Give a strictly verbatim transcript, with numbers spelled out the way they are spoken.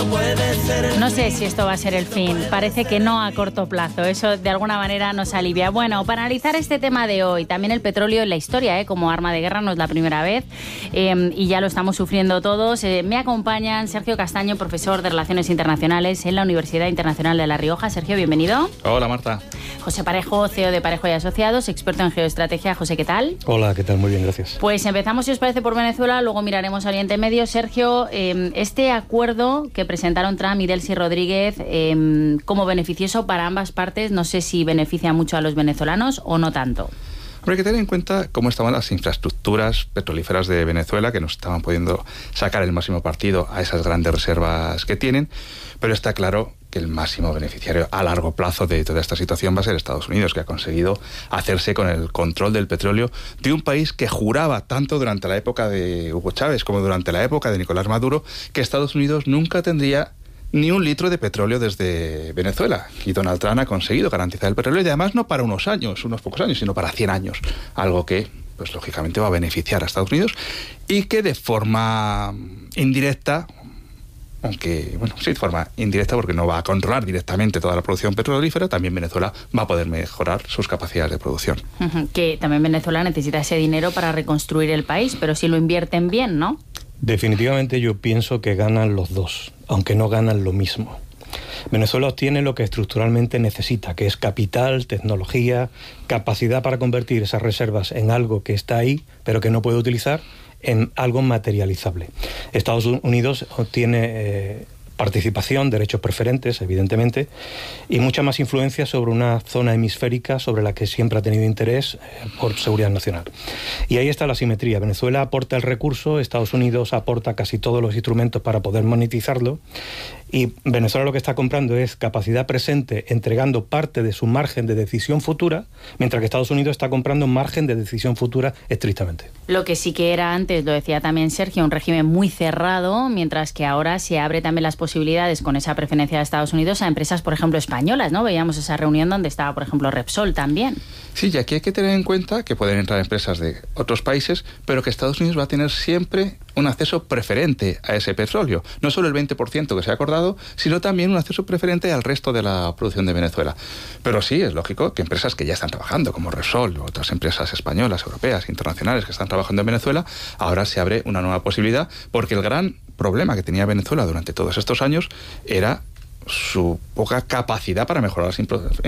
puede ser. No sé si esto va a ser el fin, parece que no a corto plazo, eso de alguna manera nos alivia. Bueno, para analizar este tema de hoy, también el petróleo en la historia, ¿eh? Como arma de guerra no es la primera vez eh, y ya lo estamos sufriendo todos. Eh, me acompañan Sergio Castaño, profesor de Relaciones Internacionales en la Universidad Internacional de La Rioja. Sergio, bienvenido. Hola, Marta. José Parejo, C E O de Parejo y Asociados, experto en geoestrategia. José, ¿qué tal? Hola, ¿qué tal? Muy bien, gracias. Pues empezamos, si os parece, por Venezuela, luego miraremos a Oriente Medio. Sergio, eh, este acuerdo que presentaron Trump y Delcy Rodríguez eh, como beneficioso para ambas partes, no sé si beneficia mucho a los venezolanos o no tanto. Hay que tener en cuenta cómo estaban las infraestructuras petrolíferas de Venezuela, que no estaban pudiendo sacar el máximo partido a esas grandes reservas que tienen, pero está claro que el máximo beneficiario a largo plazo de toda esta situación va a ser Estados Unidos, que ha conseguido hacerse con el control del petróleo de un país que juraba tanto durante la época de Hugo Chávez como durante la época de Nicolás Maduro que Estados Unidos nunca tendría ni un litro de petróleo desde Venezuela. Y Donald Trump ha conseguido garantizar el petróleo, y además no para unos años, unos pocos años, sino para cien años. Algo que, pues lógicamente, va a beneficiar a Estados Unidos y que de forma indirecta, aunque, bueno, sí, de forma indirecta porque no va a controlar directamente toda la producción petrolífera, también Venezuela va a poder mejorar sus capacidades de producción. Uh-huh. Que también Venezuela necesita ese dinero para reconstruir el país, pero si lo invierten bien, ¿no? Definitivamente yo pienso que ganan los dos, aunque no ganan lo mismo. Venezuela obtiene lo que estructuralmente necesita, que es capital, tecnología, capacidad para convertir esas reservas en algo que está ahí, pero que no puede utilizar, en algo materializable. Estados Unidos obtiene eh, participación, derechos preferentes, evidentemente, y mucha más influencia sobre una zona hemisférica sobre la que siempre ha tenido interés eh, por seguridad nacional. Y ahí está la simetría. Venezuela aporta el recurso, Estados Unidos aporta casi todos los instrumentos para poder monetizarlo, y Venezuela lo que está comprando es capacidad presente, entregando parte de su margen de decisión futura, mientras que Estados Unidos está comprando margen de decisión futura estrictamente. Lo que sí que era antes, lo decía también Sergio, un régimen muy cerrado, mientras que ahora se abre también las posibilidades con esa preferencia de Estados Unidos a empresas, por ejemplo, españolas, ¿no? Veíamos esa reunión donde estaba, por ejemplo, Repsol también. Sí, y aquí hay que tener en cuenta que pueden entrar empresas de otros países, pero que Estados Unidos va a tener siempre un acceso preferente a ese petróleo. No solo el veinte por ciento que se ha acordado, sino también un acceso preferente al resto de la producción de Venezuela. Pero sí, es lógico que empresas que ya están trabajando, como Repsol, o otras empresas españolas, europeas, internacionales que están trabajando en Venezuela, ahora se abre una nueva posibilidad, porque el gran problema que tenía Venezuela durante todos estos años era su poca capacidad para mejorar las